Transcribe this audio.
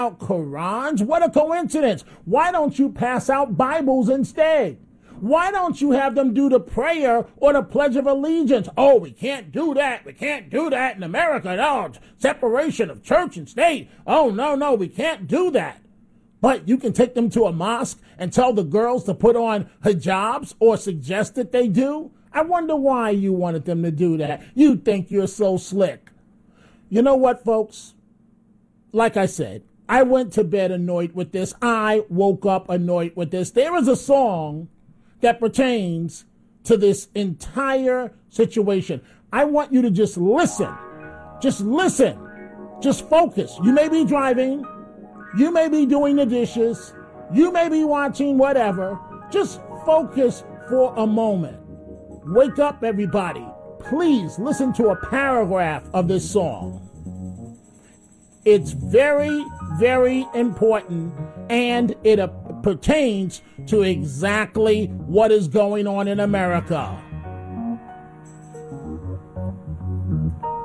out Qurans? What a coincidence. Why don't you pass out Bibles instead? Why don't you have them do the prayer or the Pledge of Allegiance? Oh, we can't do that. We can't do that in America. No, separation of church and state. Oh, no, we can't do that. But you can take them to a mosque and tell the girls to put on hijabs or suggest that they do. I wonder why you wanted them to do that. You think you're so slick. You know what, folks? Like I said, I went to bed annoyed with this. I woke up annoyed with this. There is a song that pertains to this entire situation. I want you to just listen. Just listen. Just focus. You may be driving. You may be doing the dishes. You may be watching whatever. Just focus for a moment. Wake up, everybody. Please listen to a paragraph of this song. It's very, very important, and it pertains to exactly what is going on in America.